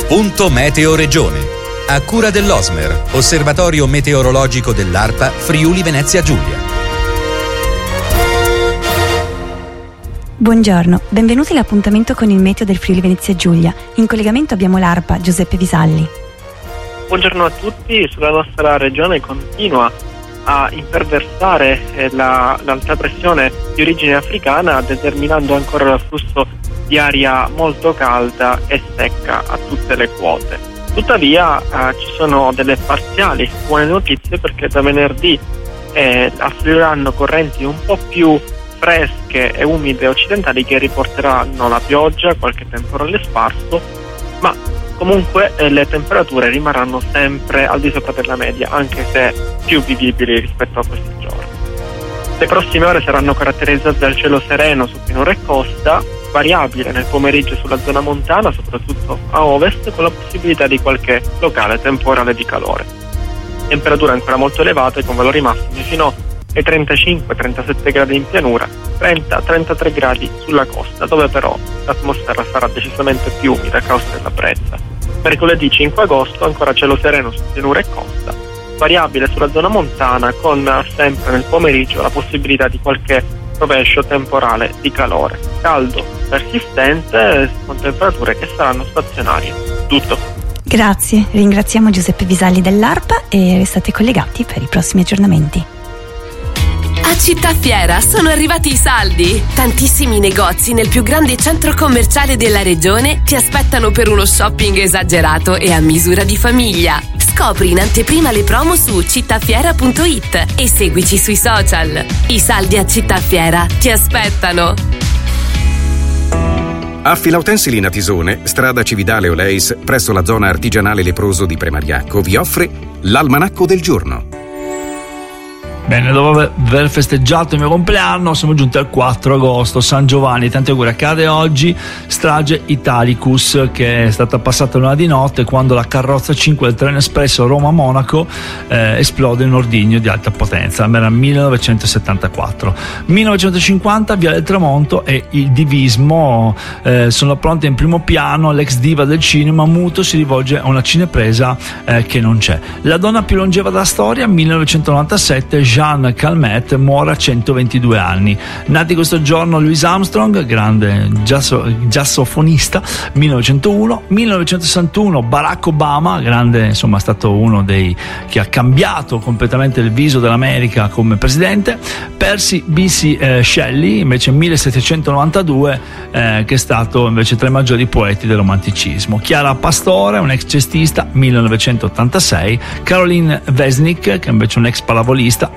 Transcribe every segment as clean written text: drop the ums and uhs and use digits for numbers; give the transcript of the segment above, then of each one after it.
Punto Meteo Regione. A cura dell'Osmer, Osservatorio Meteorologico dell'ARPA Friuli Venezia Giulia. Buongiorno, benvenuti all'appuntamento con il meteo del Friuli Venezia Giulia. In collegamento abbiamo l'ARPA Giuseppe Visalli. Buongiorno a tutti. Sulla nostra regione continua a imperversare l'alta pressione di origine africana, determinando ancora l'afflusso di aria molto calda e secca a tutte le quote. Tuttavia ci sono delle parziali buone notizie, perché da venerdì affluiranno correnti un po' più fresche e umide occidentali che riporteranno la pioggia, qualche temporale sparso, ma comunque le temperature rimarranno sempre al di sopra della media, anche se più vivibili rispetto a questi giorni. Le prossime ore saranno caratterizzate dal cielo sereno su pianura e costa, variabile nel pomeriggio sulla zona montana, soprattutto a ovest, con la possibilità di qualche locale temporale di calore. Temperature ancora molto elevate, con valori massimi fino ai 35-37 gradi in pianura, 30-33 gradi sulla costa, dove però l'atmosfera sarà decisamente più umida a causa della brezza. Mercoledì 5 agosto ancora cielo sereno su pianura e costa, variabile sulla zona montana, con sempre nel pomeriggio la possibilità di qualche rovescio temporale di calore. Caldo persistente, con temperature che saranno stazionarie. Tutto. Grazie, ringraziamo Giuseppe Visalli dell'ARPA e restate collegati per i prossimi aggiornamenti. A Città Fiera sono arrivati i saldi. Tantissimi negozi nel più grande centro commerciale della regione ti aspettano per uno shopping esagerato e a misura di famiglia. Scopri in anteprima le promo su cittafiera.it e seguici sui social. I saldi a Città Fiera ti aspettano. A Filautensili Natisone, strada Cividale Oleis, presso la zona artigianale leproso di Premariacco, vi offre l'almanacco del giorno. Bene, dopo aver festeggiato il mio compleanno siamo giunti al 4 agosto, San Giovanni, tanti auguri. Accade oggi strage Italicus, che è stata passata l'una di notte quando la carrozza 5 del treno espresso Roma-Monaco esplode in un ordigno di alta potenza. Era 1974. 1950 Via del Tramonto e il divismo sono pronti in primo piano. L'ex diva del cinema muto si rivolge a una cinepresa che non c'è. La donna più longeva della storia, 1997, Jeanne Calment, muore a 122 anni. Nati questo giorno Louis Armstrong, grande sassofonista, 1901. 1961 Barack Obama, grande, insomma, è stato uno dei che ha cambiato completamente il viso dell'America come presidente. Percy B.C. Shelley, invece 1792, che è stato invece tra i maggiori poeti del romanticismo. Chiara Pastore, un ex cestista, 1986. Caroline Wesnick, che è invece un ex pallavolista,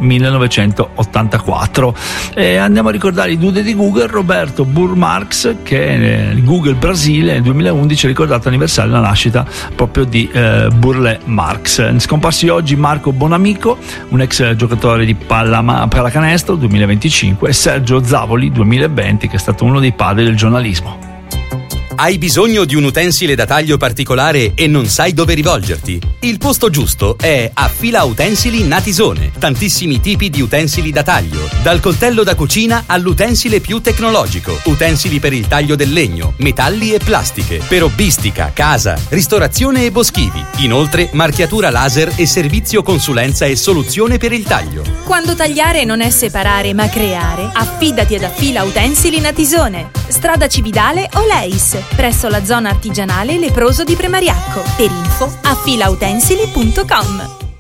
1984. E andiamo a ricordare i dude di Google. Roberto Burmarx, che Google Brasile nel 2011 ha ricordato l'anniversario della nascita proprio di Burle Marx. Scomparsi oggi Marco Bonamico, un ex giocatore di pallacanestro, 2025, e Sergio Zavoli, 2020, che è stato uno dei padri del giornalismo. Hai bisogno di un utensile da taglio particolare e non sai dove rivolgerti? Il posto giusto è a Fila Utensili Natisone. Tantissimi tipi di utensili da taglio, dal coltello da cucina all'utensile più tecnologico, utensili per il taglio del legno, metalli e plastiche, per hobbistica, casa, ristorazione e boschivi. Inoltre marchiatura laser e servizio consulenza e soluzione per il taglio. Quando tagliare non è separare ma creare, affidati ad Affila Utensili Natisone. Strada Cividale Oleis, presso la zona artigianale leproso di Premariacco. Per info affilautensili.com.